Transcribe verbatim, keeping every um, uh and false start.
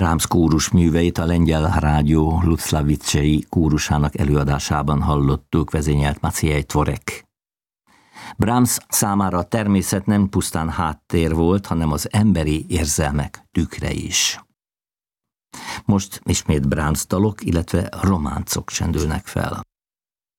Brahms kórus műveit a Lengyel Rádió Luclavicei kórusának előadásában hallottuk, vezényelt Maciej Tvorek. Brahms számára a természet nem pusztán háttér volt, hanem az emberi érzelmek tükre is. Most ismét Brahms dalok, illetve románcok csendülnek fel.